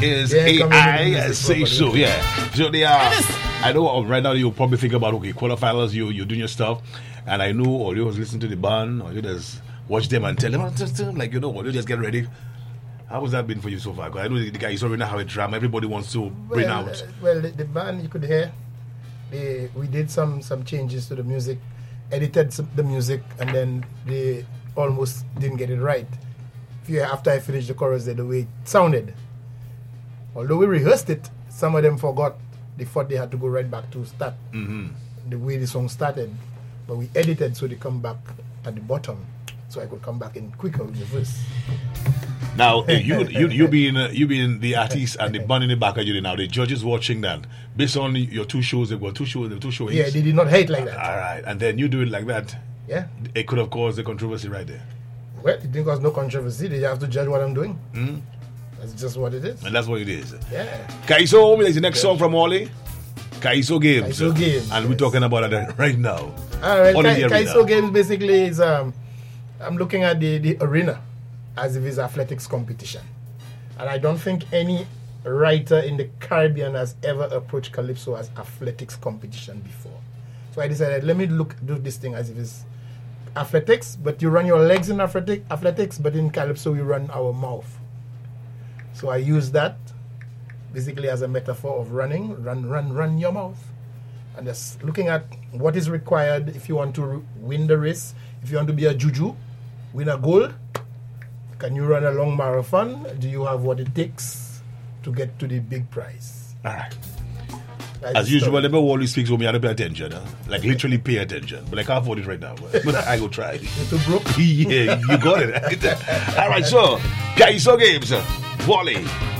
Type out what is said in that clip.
is AI Say So. Yeah. So they are. I know right now you probably think about qualifiers. You're doing your stuff, and I know all you was listening to the band, or you just watch them and tell them like you just get ready. How has that been for you so far? Because I know the guys already know how it drum. Everybody wants to bring out. The band you could hear. We did some changes to the music, edited the music, and then they almost didn't get it right. After I finished the chorus, the way it sounded. Although we rehearsed it, some of them forgot. They thought they had to go right back to start the way the song started. But we edited so they come back at the bottom, so I could come back in quicker with the verse. Now you being the artist and the band in the back of you now, the judges watching that. Based on your two shows, they've got two shows. Yeah, they did not hate like that. All right, and then you do it like that. Yeah, it could have caused a controversy right there. Well, it didn't cause no controversy. They have to judge what I'm doing. That's just what it is. And that's what it is. Yeah. Kaiso is the next song from Wally. Kaiso Games. Kaiso Games. And we're talking about that right now. All right. Kaiso Games basically is I'm looking at the arena as if it's athletics competition. And I don't think any writer in the Caribbean has ever approached Calypso as athletics competition before. So I decided, let me do this thing as if it's athletics, but you run your legs in athletics, but in Calypso we run our mouth. So I use that basically as a metaphor of running, run your mouth. And just looking at what is required if you want to win the race, if you want to be a juju, win a gold. Can you run a long marathon? Do you have what it takes to get to the big prize? All right. As usual, whenever Wally speaks with me, I don't pay attention. Like literally pay attention. But I can't afford it right now. But I go try. You're too broke? Yeah, you got it. All right, so Kaiso Games, Wally.